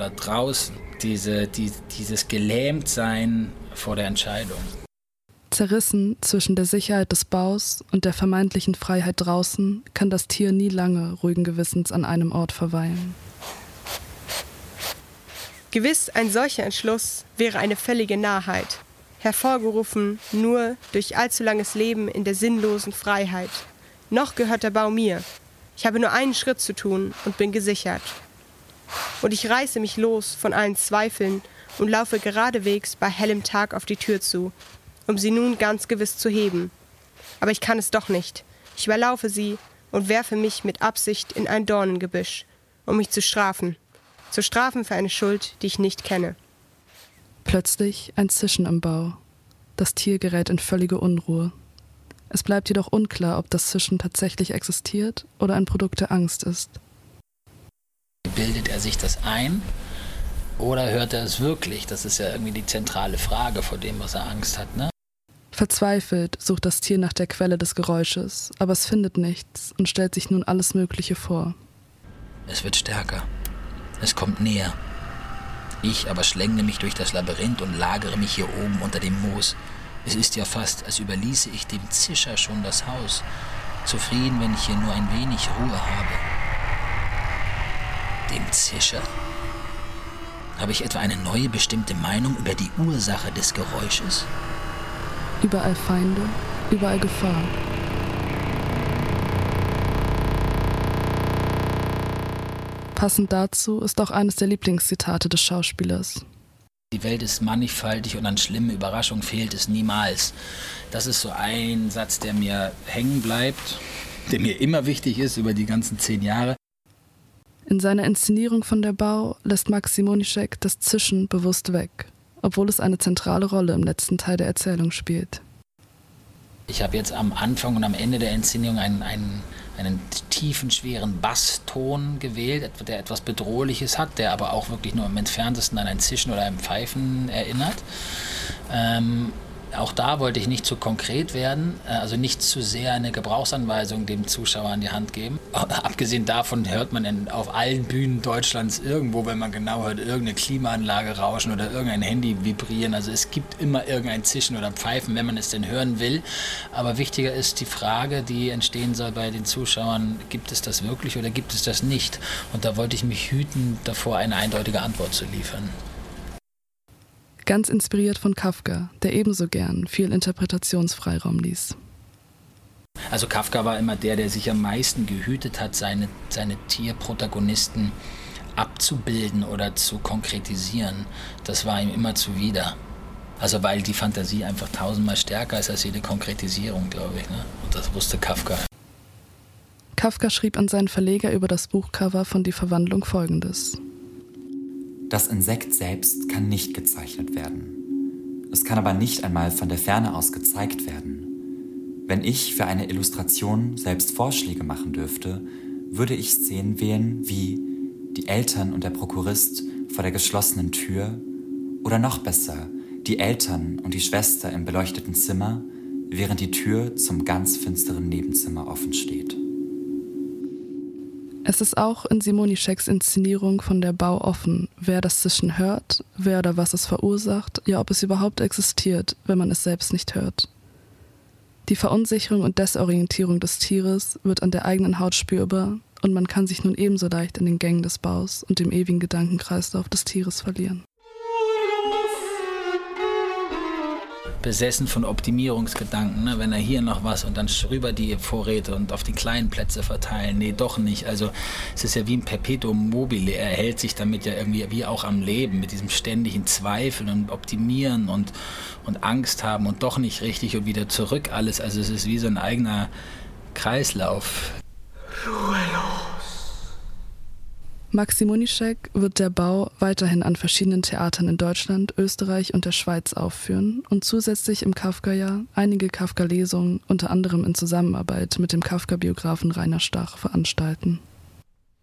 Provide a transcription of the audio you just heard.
oder draußen. Dieses Gelähmtsein vor der Entscheidung. Zerrissen zwischen der Sicherheit des Baus und der vermeintlichen Freiheit draußen kann das Tier nie lange ruhigen Gewissens an einem Ort verweilen. Gewiss, ein solcher Entschluss wäre eine völlige Narrheit, hervorgerufen nur durch allzu langes Leben in der sinnlosen Freiheit. Noch gehört der Bau mir. Ich habe nur einen Schritt zu tun und bin gesichert. Und ich reiße mich los von allen Zweifeln und laufe geradewegs bei hellem Tag auf die Tür zu, um sie nun ganz gewiss zu heben. Aber ich kann es doch nicht. Ich überlaufe sie und werfe mich mit Absicht in ein Dornengebüsch, um mich zu strafen. Zu strafen für eine Schuld, die ich nicht kenne. Plötzlich ein Zischen im Bau. Das Tier gerät in völlige Unruhe. Es bleibt jedoch unklar, ob das Zischen tatsächlich existiert oder ein Produkt der Angst ist. Bildet er sich das ein oder hört er es wirklich? Das ist ja irgendwie die zentrale Frage vor dem, was er Angst hat, ne? Verzweifelt sucht das Tier nach der Quelle des Geräusches, aber es findet nichts und stellt sich nun alles Mögliche vor. Es wird stärker. Es kommt näher. Ich aber schlängle mich durch das Labyrinth und lagere mich hier oben unter dem Moos. Es ist ja fast, als überließe ich dem Zischer schon das Haus. Zufrieden, wenn ich hier nur ein wenig Ruhe habe. Dem Zischer? Habe ich etwa eine neue bestimmte Meinung über die Ursache des Geräusches? Überall Feinde, überall Gefahr. Passend dazu ist auch eines der Lieblingszitate des Schauspielers. Die Welt ist mannigfaltig und an schlimme Überraschungen fehlt es niemals. Das ist so ein Satz, der mir hängen bleibt, der mir immer wichtig ist über die ganzen 10 Jahre. In seiner Inszenierung von Der Bau lässt Max Simonischek das Zischen bewusst weg, obwohl es eine zentrale Rolle im letzten Teil der Erzählung spielt. Ich habe jetzt am Anfang und am Ende der Inszenierung einen tiefen, schweren Basston gewählt, der etwas Bedrohliches hat, der aber auch wirklich nur im Entferntesten an ein Zischen oder ein Pfeifen erinnert. Auch da wollte ich nicht zu konkret werden, also nicht zu sehr eine Gebrauchsanweisung dem Zuschauer an die Hand geben. Abgesehen davon hört man auf allen Bühnen Deutschlands irgendwo, wenn man genau hört, irgendeine Klimaanlage rauschen oder irgendein Handy vibrieren. Also es gibt immer irgendein Zischen oder Pfeifen, wenn man es denn hören will. Aber wichtiger ist die Frage, die entstehen soll bei den Zuschauern, gibt es das wirklich oder gibt es das nicht? Und da wollte ich mich hüten, davor eine eindeutige Antwort zu liefern. Ganz inspiriert von Kafka, der ebenso gern viel Interpretationsfreiraum ließ. Also Kafka war immer der sich am meisten gehütet hat, seine Tierprotagonisten abzubilden oder zu konkretisieren. Das war ihm immer zuwider. Also weil die Fantasie einfach 1000-mal stärker ist als jede Konkretisierung, glaube ich. Ne? Und das wusste Kafka. Kafka schrieb an seinen Verleger über das Buchcover von Die Verwandlung Folgendes. Das Insekt selbst kann nicht gezeichnet werden. Es kann aber nicht einmal von der Ferne aus gezeigt werden. Wenn ich für eine Illustration selbst Vorschläge machen dürfte, würde ich Szenen wählen wie die Eltern und der Prokurist vor der geschlossenen Tür oder noch besser, die Eltern und die Schwester im beleuchteten Zimmer, während die Tür zum ganz finsteren Nebenzimmer offen steht. Es ist auch in Simonischeks Inszenierung von Der Bau offen, wer das Zischen hört, wer oder was es verursacht, ja ob es überhaupt existiert, wenn man es selbst nicht hört. Die Verunsicherung und Desorientierung des Tieres wird an der eigenen Haut spürbar und man kann sich nun ebenso leicht in den Gängen des Baus und dem ewigen Gedankenkreislauf des Tieres verlieren. Besessen von Optimierungsgedanken, ne? Wenn er hier noch was und dann rüber die Vorräte und auf die kleinen Plätze verteilen. Nee, doch nicht. Also es ist ja wie ein Perpetuum mobile. Er hält sich damit ja irgendwie wie auch am Leben, mit diesem ständigen Zweifeln und Optimieren und Angst haben und doch nicht richtig und wieder zurück alles. Also es ist wie so ein eigener Kreislauf. Max Simonischek wird Der Bau weiterhin an verschiedenen Theatern in Deutschland, Österreich und der Schweiz aufführen und zusätzlich im Kafka-Jahr einige Kafka-Lesungen, unter anderem in Zusammenarbeit mit dem Kafka-Biografen Rainer Stach, veranstalten.